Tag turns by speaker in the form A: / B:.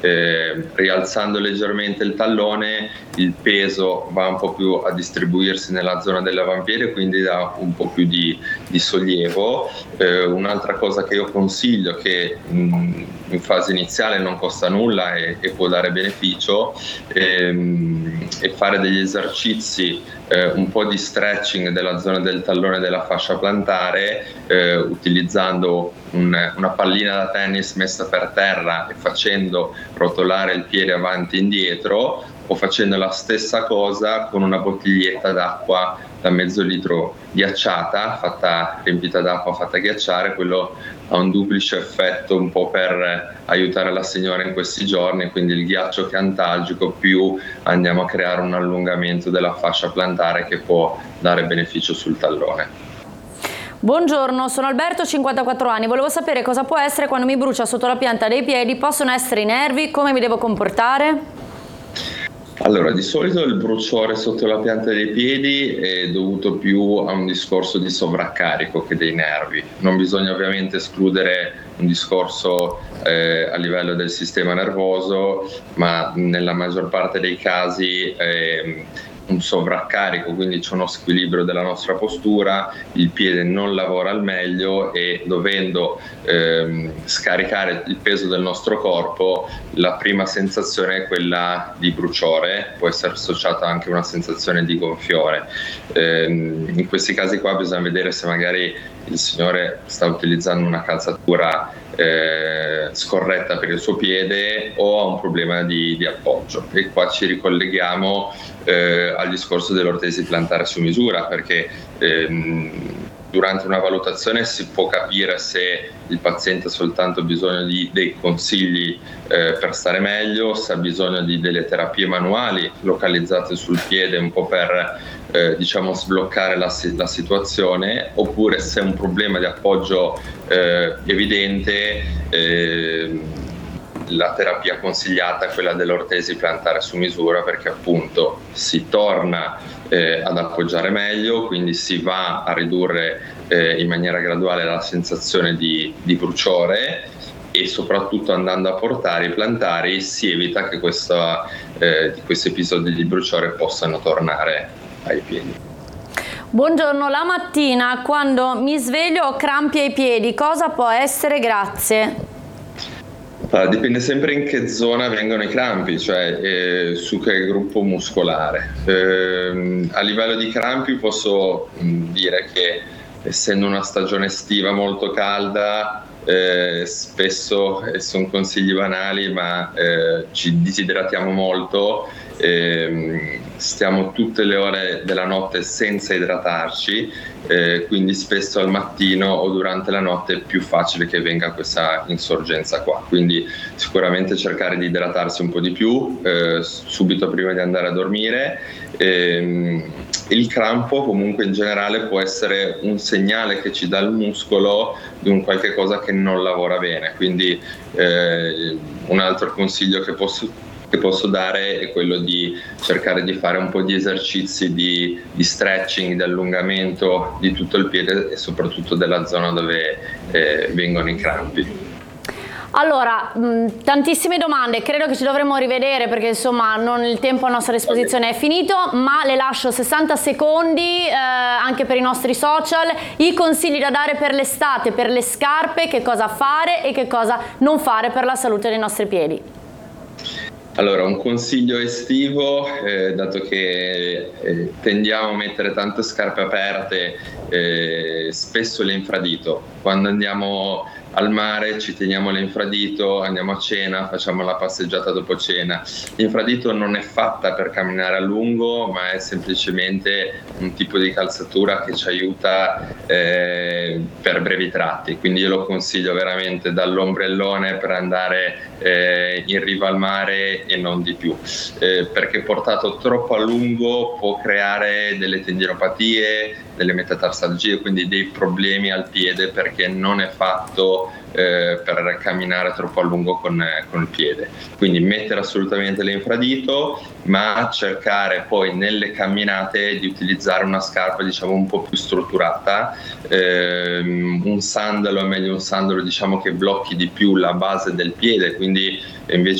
A: rialzando leggermente il tallone il peso va un po' più a distribuirsi nella zona dell'avampiede, quindi dà un po' più di sollievo. Un'altra cosa che io consiglio, che in fase iniziale non costa nulla e può dare beneficio, è fare degli esercizi, un po' di stretching della zona del tallone della fascia plantare, utilizzando una pallina da tennis messa per terra e facendo rotolare il piede avanti e indietro, o facendo la stessa cosa con una bottiglietta d'acqua da mezzo litro ghiacciata, riempita d'acqua fatta ghiacciare. Quello ha un duplice effetto, un po' per aiutare la signora in questi giorni, quindi il ghiaccio che è antalgico, più andiamo a creare un allungamento della fascia plantare che può dare beneficio sul tallone.
B: Buongiorno, sono Alberto, 54 anni. Volevo sapere cosa può essere quando mi brucia sotto la pianta dei piedi. Possono essere i nervi? Come mi devo comportare?
A: Allora, di solito il bruciore sotto la pianta dei piedi è dovuto più a un discorso di sovraccarico che dei nervi. Non bisogna ovviamente escludere un discorso a livello del sistema nervoso, ma nella maggior parte dei casi un sovraccarico, quindi c'è uno squilibrio della nostra postura, il piede non lavora al meglio e dovendo scaricare il peso del nostro corpo, la prima sensazione è quella di bruciore, può essere associata anche a una sensazione di gonfiore. In questi casi qua bisogna vedere se magari il signore sta utilizzando una calzatura scorretta per il suo piede o ha un problema di appoggio, e qua ci ricolleghiamo al discorso dell'ortesi plantare su misura, perché durante una valutazione si può capire se il paziente ha soltanto bisogno di dei consigli per stare meglio, se ha bisogno di delle terapie manuali localizzate sul piede un po' per sbloccare la situazione, oppure se è un problema di appoggio evidente. La terapia consigliata è quella dell'ortesi plantare su misura, perché appunto si torna ad appoggiare meglio, quindi si va a ridurre in maniera graduale la sensazione di bruciore, e soprattutto andando a portare i plantari si evita che questi episodi di bruciore possano tornare ai piedi.
B: Buongiorno, la mattina quando mi sveglio ho crampi ai piedi, cosa può essere? Grazie.
A: Dipende sempre in che zona vengono i crampi, cioè su che gruppo muscolare. A livello di crampi posso dire che, essendo una stagione estiva molto calda, spesso, sono consigli banali, ma ci disidratiamo molto, stiamo tutte le ore della notte senza idratarci, quindi spesso al mattino o durante la notte è più facile che venga questa insorgenza qua, quindi sicuramente cercare di idratarsi un po' di più subito prima di andare a dormire. Il crampo comunque in generale può essere un segnale che ci dà il muscolo di un qualche cosa che non lavora bene, quindi un altro consiglio che posso dare è quello di cercare di fare un po' di esercizi di stretching, di allungamento di tutto il piede e soprattutto della zona dove vengono i crampi.
B: Allora, tantissime domande, credo che ci dovremmo rivedere perché insomma il tempo a nostra disposizione è finito, ma le lascio 60 secondi anche per i nostri social, i consigli da dare per l'estate, per le scarpe, che cosa fare e che cosa non fare per la salute dei nostri piedi.
A: Allora, un consiglio estivo, dato che tendiamo a mettere tante scarpe aperte, spesso l'infradito. Quando andiamo al mare ci teniamo l'infradito, andiamo a cena, facciamo la passeggiata dopo cena. L'infradito non è fatta per camminare a lungo, ma è semplicemente un tipo di calzatura che ci aiuta per brevi tratti, quindi io lo consiglio veramente dall'ombrellone per andare in riva al mare e non di più, perché portato troppo a lungo può creare delle tendinopatie, delle metatarsalgie, quindi dei problemi al piede, perché non è fatto per camminare troppo a lungo con il piede. Quindi mettere assolutamente l'infradito, ma cercare poi nelle camminate di utilizzare una scarpa un po' più strutturata, un sandalo, è meglio un sandalo che blocchi di più la base del piede, quindi invece